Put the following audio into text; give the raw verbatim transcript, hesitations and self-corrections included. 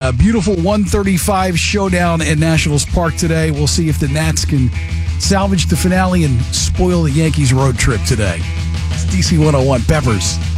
Uh, beautiful one thirty-five showdown in Nationals Park today. We'll see if the Nats can salvage the finale and spoil the Yankees road trip today. It's D C one oh one Peppers.